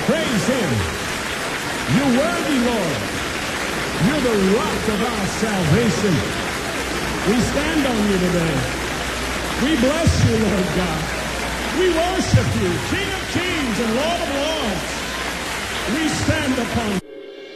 Praise him. You're worthy, Lord. You're the rock of our salvation. We stand on you today. We bless you, Lord God. We worship you, King of kings and Lord of lords. We stand upon you.